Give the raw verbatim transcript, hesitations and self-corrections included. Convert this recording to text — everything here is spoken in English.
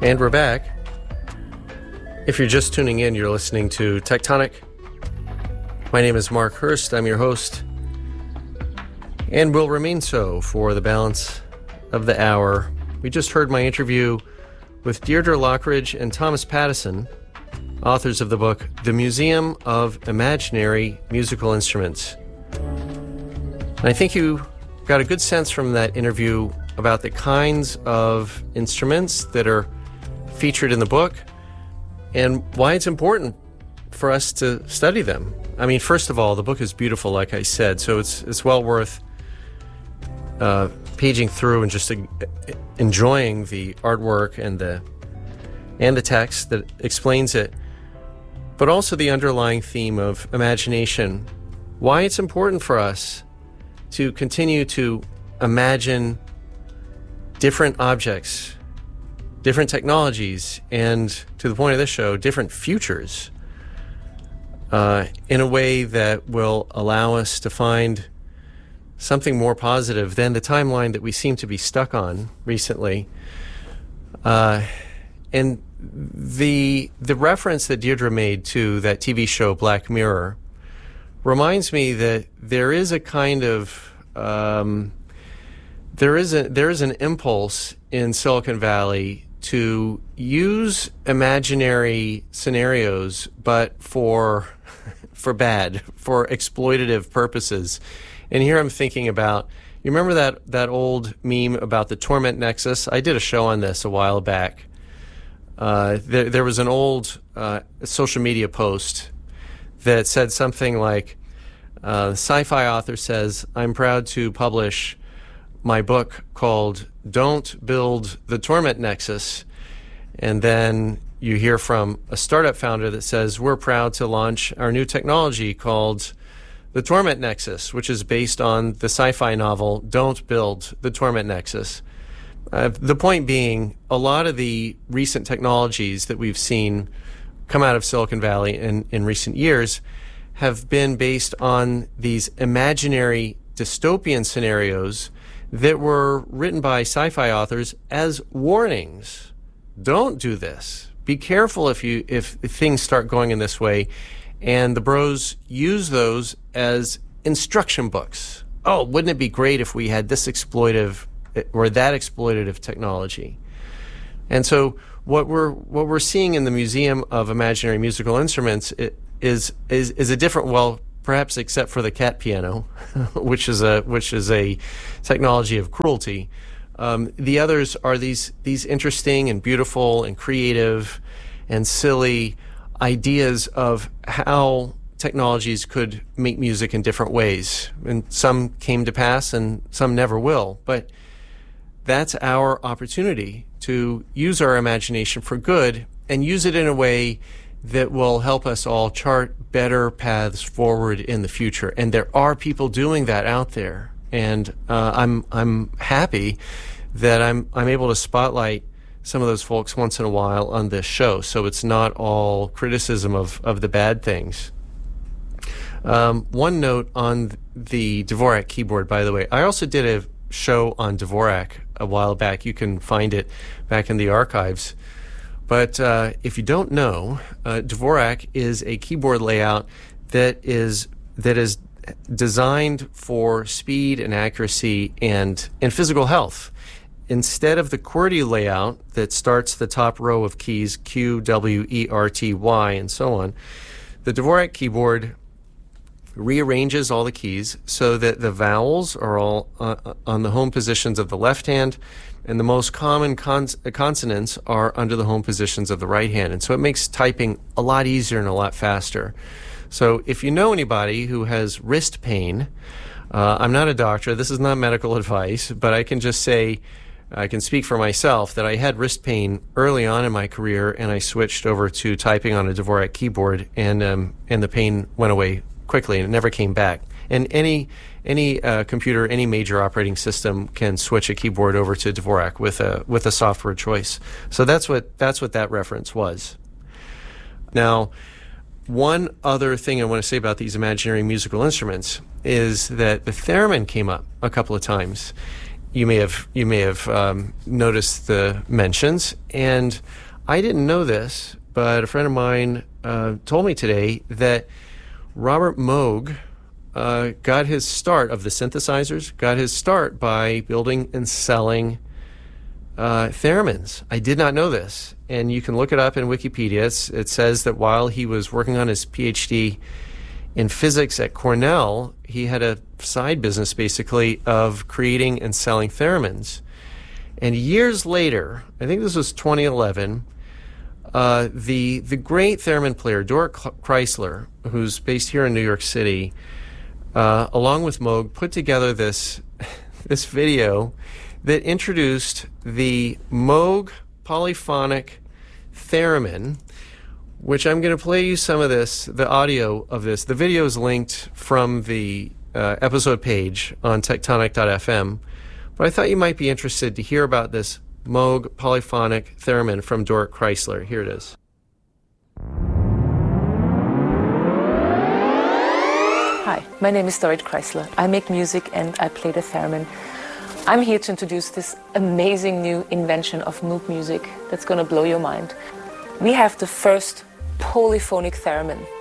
And we're back. If you're just tuning in, you're listening to Tectonic. My name is Mark Hurst. I'm your host, and will remain so for the balance of the hour. We just heard my interview with Deirdre Lockridge and Thomas Pattison, authors of the book The Museum of Imaginary Musical Instruments. And I think you got a good sense from that interview about the kinds of instruments that are featured in the book and why it's important for us to study them. I mean, first of all, the book is beautiful, like I said, so it's it's well worth uh, paging through and just uh, enjoying the artwork and the and the text that explains it, but also the underlying theme of imagination, why it's important for us to continue to imagine different objects, different technologies, and, to the point of this show, different futures uh, in a way that will allow us to find something more positive than the timeline that we seem to be stuck on recently. Uh, and the the reference that Deirdre made to that T V show Black Mirror reminds me that there is a kind of um, there is a there is an impulse in Silicon Valley to use imaginary scenarios, but for for bad, for exploitative purposes. And here I'm thinking about, you remember that that old meme about the Torment Nexus? I did a show on this a while back. Uh, there, there was an old uh, social media post that said something like, uh, the sci-fi author says, "I'm proud to publish my book called Don't Build the Torment Nexus." And then you hear from a startup founder that says, "We're proud to launch our new technology called the Torment Nexus," which is based on the sci-fi novel Don't Build the Torment Nexus. Uh, the point being, a lot of the recent technologies that we've seen come out of Silicon Valley in, in recent years have been based on these imaginary dystopian scenarios that were written by sci-fi authors as warnings. Don't do this. Be careful if you if, if things start going in this way. And the bros use those as instruction books. Oh, wouldn't it be great if we had this exploitive or that exploitative technology? And so what we're what we're seeing in the Museum of Imaginary Musical Instruments is is is a different, well, perhaps except for the cat piano, which is a which is a technology of cruelty. Um, the others are these these interesting and beautiful and creative and silly ideas of how technologies could make music in different ways. And some came to pass and some never will. But that's our opportunity to use our imagination for good and use it in a way that will help us all chart better paths forward in the future. And there are people doing that out there. And uh, I'm I'm happy that I'm I'm able to spotlight some of those folks once in a while on this show, so it's not all criticism of, of the bad things. Um, one note on the Dvorak keyboard, by the way. I also did a show on Dvorak a while back. You can find it back in the archives. But uh, if you don't know, uh, Dvorak is a keyboard layout that is that is designed for speed and accuracy and, and physical health. Instead of the QWERTY layout that starts the top row of keys, Q, W, E, R, T, Y, and so on, the Dvorak keyboard rearranges all the keys so that the vowels are all uh, on the home positions of the left hand, and the most common cons- consonants are under the home positions of the right hand. And so it makes typing a lot easier and a lot faster. So if you know anybody who has wrist pain, uh, I'm not a doctor, this is not medical advice, but I can just say, I can speak for myself that I had wrist pain early on in my career, and I switched over to typing on a Dvorak keyboard, and um, and the pain went away quickly, and it never came back. And any any uh, computer, any major operating system can switch a keyboard over to Dvorak with a with a software choice. So that's what that's what that reference was. Now, one other thing I want to say about these imaginary musical instruments is that the theremin came up a couple of times. you may have you may have um, noticed the mentions, and I didn't know this, but a friend of mine uh, told me today that Robert Moog uh, got his start of the synthesizers, got his start by building and selling uh, theremins. I did not know this, and you can look it up in Wikipedia. It's, it says that while he was working on his P H D in physics at Cornell, he had a side business basically of creating and selling theremins. And years later, I think this was twenty eleven, uh, the the great theremin player Dorrit Chrysler, who's based here in New York City, uh, along with Moog, put together this this video that introduced the Moog polyphonic theremin, which I'm going to play you some of this, the audio of this. The video is linked from the uh, episode page on tectonic dot f m, but I thought you might be interested to hear about this Moog polyphonic theremin from Dorrit Chrysler. Here it is. Hi, my name is Dorrit Chrysler. I make music and I play the theremin. I'm here to introduce this amazing new invention of Moog music that's going to blow your mind. We have the first polyphonic theremin.